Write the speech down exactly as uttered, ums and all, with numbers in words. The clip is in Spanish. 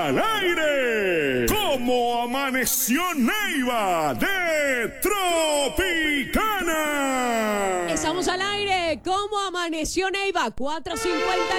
al aire. ¿Cómo amaneció Neiva de Tropicana? Estamos al aire. ¿Cómo amaneció Neiva? cuatro cincuenta